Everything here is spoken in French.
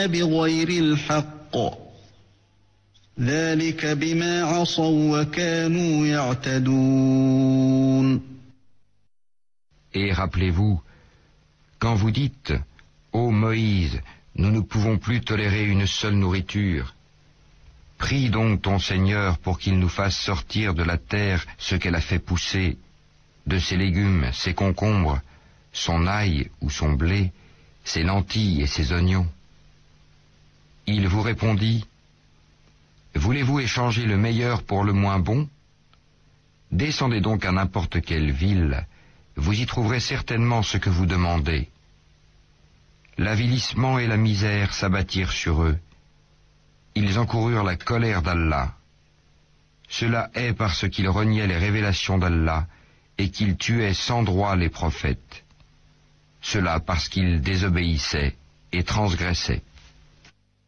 يفترون بغير الحق ذلك بما عصوا وكانوا يعتدون. Et rappelez-vous, quand vous dites « Ô Moïse, nous ne pouvons plus tolérer une seule nourriture. Prie donc ton Seigneur pour qu'il nous fasse sortir de la terre ce qu'elle a fait pousser, de ses légumes, ses concombres, son ail ou son blé, ses lentilles et ses oignons. » Il vous répondit « Voulez-vous échanger le meilleur pour le moins bon? Descendez donc à n'importe quelle ville, vous y trouverez certainement ce que vous demandez. » L'avilissement et la misère s'abattirent sur eux. Ils encoururent la colère d'Allah. Cela est parce qu'ils reniaient les révélations d'Allah et qu'ils tuaient sans droit les prophètes. Cela parce qu'ils désobéissaient et transgressaient.